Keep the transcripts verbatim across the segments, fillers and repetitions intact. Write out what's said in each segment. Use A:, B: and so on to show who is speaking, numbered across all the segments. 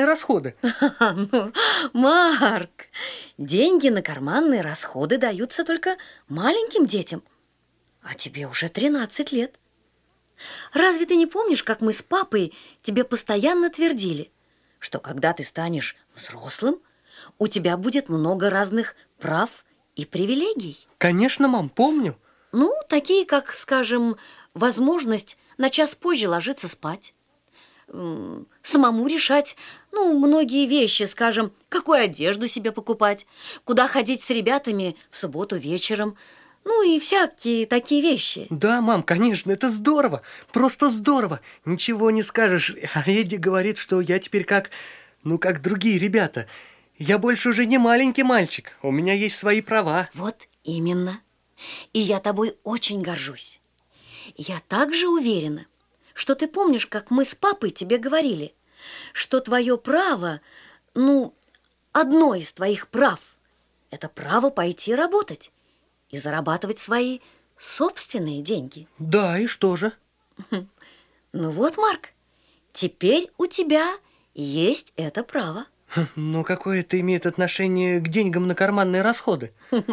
A: расходы.
B: Ну, Марк, деньги на карманные расходы даются только маленьким детям. А тебе уже тринадцать лет. Разве ты не помнишь, как мы с папой тебе постоянно твердили, что когда ты станешь взрослым, у тебя будет много разных прав и привилегий?
A: Конечно, мам, помню.
B: Ну, такие как, скажем, возможность на час позже ложиться спать, м, самому решать, ну, многие вещи, скажем, какую одежду себе покупать, куда ходить с ребятами в субботу вечером, ну и всякие такие вещи.
A: Да, мам, конечно, это здорово, просто здорово. Ничего не скажешь. А Эдди говорит, что я теперь как, ну, как другие ребята. Я больше уже не маленький мальчик, у меня есть свои права.
B: Вот именно. И я тобой очень горжусь. Я также уверена, что ты помнишь, как мы с папой тебе говорили, что твое право, ну, одно из твоих прав, это право пойти работать и зарабатывать свои собственные деньги.
A: Да, и что же?
B: Ну вот, Марк, теперь у тебя есть это право.
A: Но какое это имеет отношение к деньгам на карманные расходы?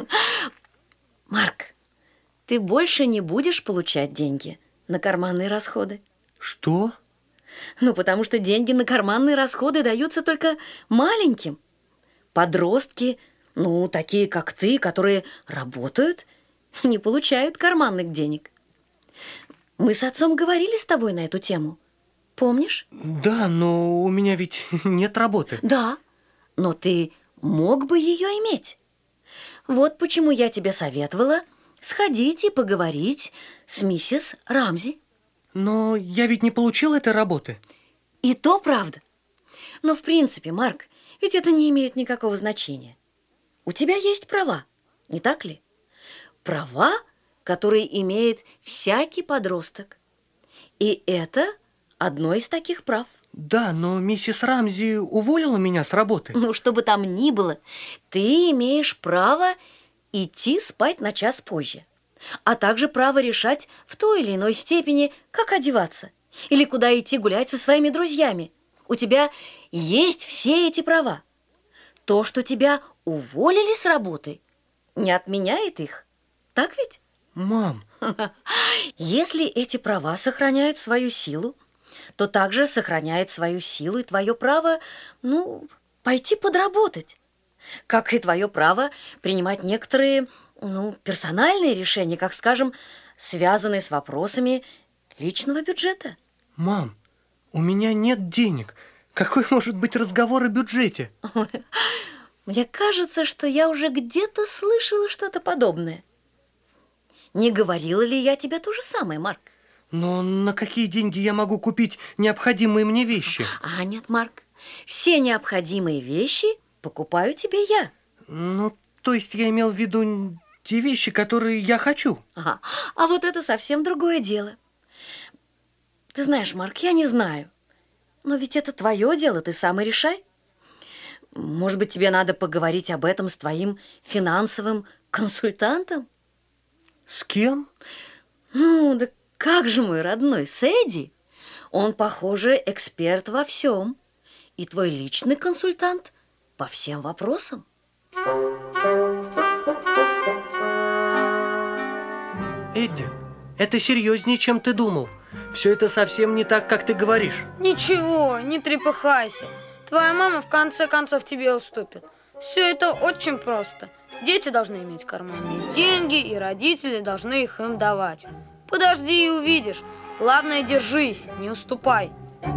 B: Марк, ты больше не будешь получать деньги на карманные расходы.
A: Что?
B: Ну, потому что деньги на карманные расходы даются только маленьким. Подростки, ну, такие как ты, которые работают, не получают карманных денег. Мы с отцом говорили с тобой на эту тему. Помнишь?
A: Да, но у меня ведь нет работы.
B: Да, но ты мог бы ее иметь. Вот почему я тебе советовала сходить и поговорить с миссис Рамзи.
A: Но я ведь не получил этой работы.
B: И то правда. Но в принципе, Марк, ведь это не имеет никакого значения. У тебя есть права, не так ли? Права, которые имеет всякий подросток. И это одно из таких прав.
A: Да, но миссис Рамзи уволила меня с работы.
B: Ну, что бы там ни было, ты имеешь право идти спать на час позже, а также право решать в той или иной степени, как одеваться или куда идти гулять со своими друзьями. У тебя есть все эти права. То, что тебя уволили с работы, не отменяет их. Так ведь?
A: Мам.
B: Если эти права сохраняют свою силу, то также сохраняет свою силу и твое право, ну, пойти подработать. Как и твое право принимать некоторые, ну, персональные решения, как, скажем, связанные с вопросами личного бюджета.
A: Мам, у меня нет денег. Какой может быть разговор о бюджете?
B: Ой, мне кажется, что я уже где-то слышала что-то подобное. Не говорила ли я тебе то же самое, Марк?
A: Но на какие деньги я могу купить необходимые мне вещи?
B: А нет, Марк, все необходимые вещи покупаю тебе я.
A: Ну, то есть я имел в виду те вещи, которые я хочу.
B: Ага. А вот это совсем другое дело. Ты знаешь, Марк, я не знаю. Но ведь это твое дело, ты сам и решай. Может быть, тебе надо поговорить об этом с твоим финансовым консультантом?
A: С кем?
B: Ну, да как же, мой родной, с Эдди. Он, похоже, эксперт во всем. И твой личный консультант по всем вопросам.
A: Эдди, это серьезнее, чем ты думал. Все это совсем не так, как ты говоришь.
C: Ничего, не трепыхайся. Твоя мама в конце концов тебе уступит. Все это очень просто. Дети должны иметь карманные деньги, и родители должны их им давать. Подожди и увидишь. Главное, держись, не уступай.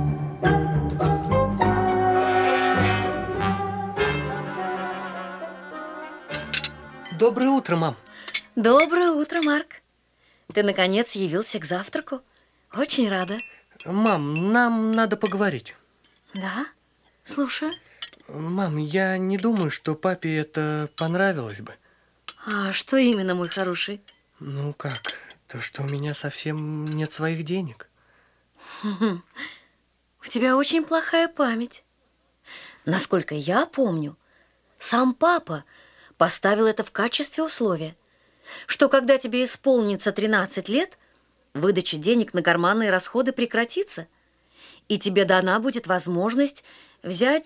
A: Доброе утро, мам.
B: Доброе утро, Марк. Ты, наконец, явился к завтраку? Очень рада.
A: Мам, нам надо поговорить.
B: Да? Слушаю.
A: Мам, я не думаю, что папе это понравилось бы.
B: А что именно, мой хороший?
A: Ну как, то, что у меня совсем нет своих денег.
B: У тебя очень плохая память. Насколько я помню, сам папа поставил это в качестве условия, что когда тебе исполнится тринадцать лет, выдача денег на карманные расходы прекратится, и тебе дана будет возможность взять